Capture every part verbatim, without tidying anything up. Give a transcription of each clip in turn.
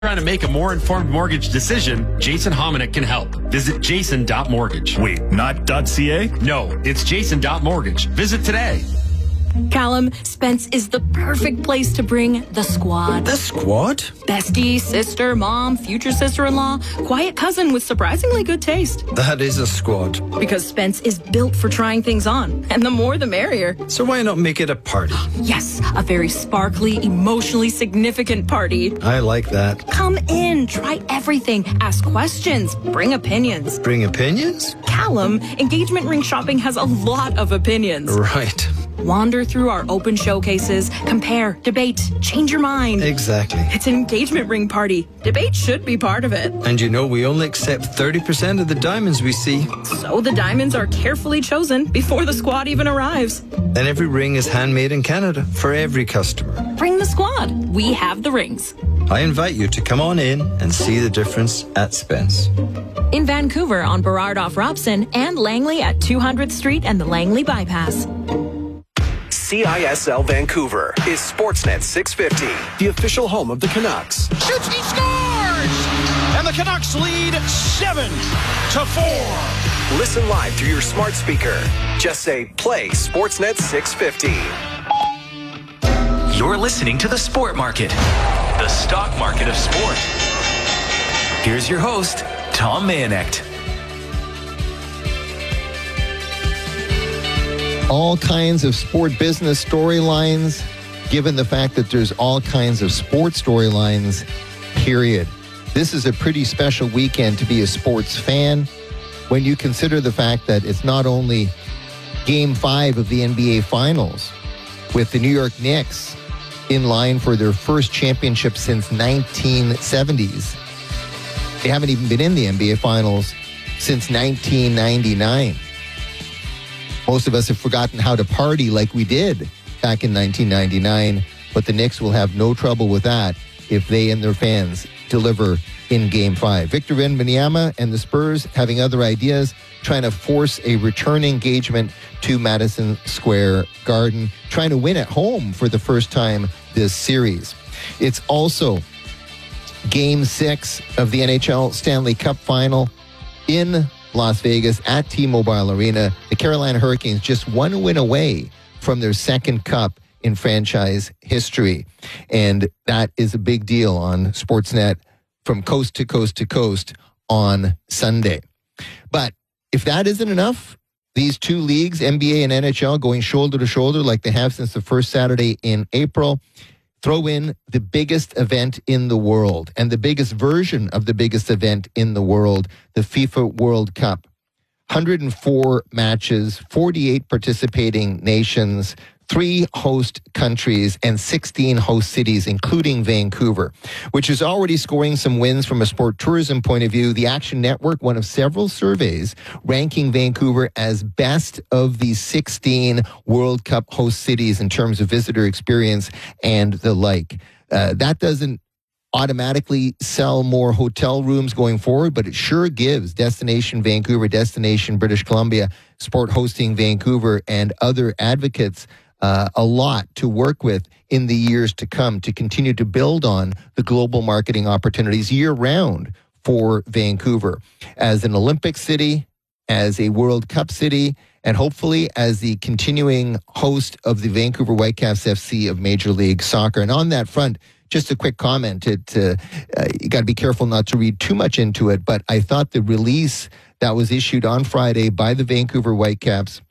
Trying to make a more informed mortgage decision, Jason Hominick can help. Visit jason dot mortgage. Wait, not .ca? No, it's jason dot mortgage. Visit today. Callum, Spence is the perfect place to bring the squad. The squad? Bestie, sister, mom, future sister-in-law, quiet cousin with surprisingly good taste. That is a squad. Because Spence is built for trying things on, and the more the merrier. So why not make it a party? Yes, a very sparkly, emotionally significant party. I like that. Come in, try everything, ask questions, bring opinions. Bring opinions? Callum, engagement ring shopping has a lot of opinions. Right. Wander through our open showcases, compare, debate, change your mind. Exactly. It's an engagement ring party. Debate should be part of it. And you know, we only accept thirty percent of the diamonds we see. So the diamonds are carefully chosen before the squad even arrives. And every ring is handmade in Canada for every customer. Bring the squad. We have the rings. I invite you to come on in and see the difference at Spence. In Vancouver on Burrard off Robson and Langley at two hundredth Street and the Langley Bypass. C I S L Vancouver is Sportsnet six fifty, the official home of the Canucks. Shoots, he scores! And the Canucks lead seven to four. Listen live through your smart speaker. Just say, play Sportsnet six fifty. You're listening to The Sport Market, the stock market of sport. Here's your host, Tom Mayenknecht. All kinds of sport business storylines, given the fact that there's all kinds of sports storylines, period. This is a pretty special weekend to be a sports fan when you consider the fact that it's not only Game five of the N B A Finals with the New York Knicks in line for their first championship since nineteen seventies. They haven't even been in the N B A Finals since nineteen ninety-nine. Most of us have forgotten how to party like we did back in nineteen ninety-nine, but the Knicks will have no trouble with that if they and their fans deliver in Game five. Victor Wembanyama and the Spurs having other ideas, trying to force a return engagement to Madison Square Garden, trying to win at home for the first time this series. It's also Game six of the N H L Stanley Cup Final in Las Vegas at T-Mobile Arena. The Carolina Hurricanes just one win away from their second cup in franchise history. And that is a big deal on Sportsnet from coast to coast to coast on Sunday. But if that isn't enough, these two leagues, N B A and N H L, going shoulder to shoulder like they have since the first Saturday in April, throw in the biggest event in the world and the biggest version of the biggest event in the world, the FIFA World Cup. one hundred four matches, forty-eight participating nations, three host countries, and sixteen host cities, including Vancouver, which is already scoring some wins from a sport tourism point of view. The Action Network, one of several surveys, ranking Vancouver as best of the sixteen World Cup host cities in terms of visitor experience and the like. Uh, that doesn't automatically sell more hotel rooms going forward, but it sure gives Destination Vancouver, Destination British Columbia, Sport Hosting Vancouver, and other advocates uh, a lot to work with in the years to come to continue to build on the global marketing opportunities year-round for Vancouver as an Olympic city, as a World Cup city, and hopefully as the continuing host of the Vancouver Whitecaps F C of Major League Soccer. And on that front, just a quick comment. It, uh, uh, you got to be careful not to read too much into it, but I thought the release that was issued on Friday by the Vancouver Whitecaps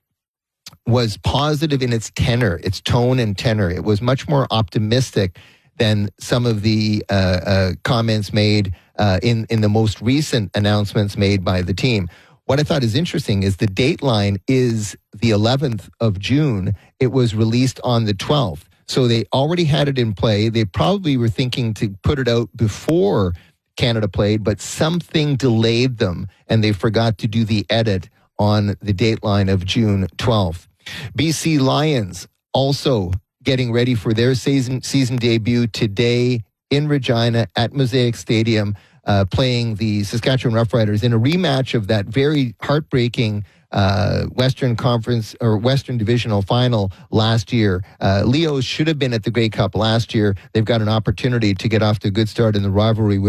was positive in its tenor, its tone and tenor. It was much more optimistic than some of the uh, uh, comments made uh, in, in the most recent announcements made by the team. What I thought is interesting is the dateline is the eleventh of June. It was released on the twelfth. So they already had it in play. They probably were thinking to put it out before Canada played, but something delayed them, and they forgot to do the edit on the dateline of June twelfth. B C Lions also getting ready for their season season debut today in Regina at Mosaic Stadium, uh, playing the Saskatchewan Roughriders in a rematch of that very heartbreaking uh, Western Conference or Western Divisional Final last year. Uh, Leo should have been at the Grey Cup last year. They've got an opportunity to get off to a good start in the rivalry with